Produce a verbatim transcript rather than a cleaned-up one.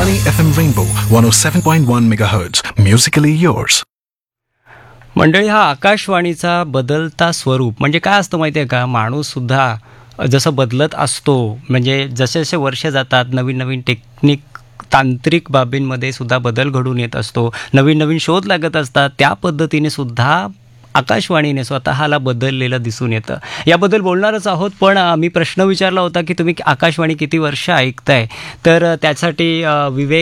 Akashvani F M Rainbow one oh seven point one megahertz. Musically yours. मंडळी, हा आकाशवाणीचा बदलता स्वरूप म्हणजे काय असतं माहिती आहे का? माणूससुद्धा जसं बदलत असतो, म्हणजे जसे जसे वर्ष जातात नवीन नवीन टेक्निक तांत्रिक बाबींमध्ये सुद्धा बदल घडून येत असतो, नवीन नवीन शोध लागत असतात. त्या पद्धतीने सुद्धा आकाशवाणीने स्वतःला बदललेलं दिसून येतं. याबद्दल बोलणारच आहोत, पण मी प्रश्न विचारला होता की तुम्ही आकाशवाणी किती वर्ष ऐकताय, तर त्यासाठी विवेक